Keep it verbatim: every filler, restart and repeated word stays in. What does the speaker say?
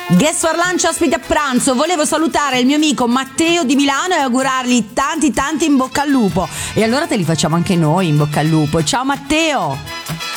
Guest for Lunch, ospite a pranzo. Volevo salutare il mio amico Matteo di Milano e augurargli tanti tanti in bocca al lupo. E allora te li facciamo anche noi in bocca al lupo. Ciao Matteo.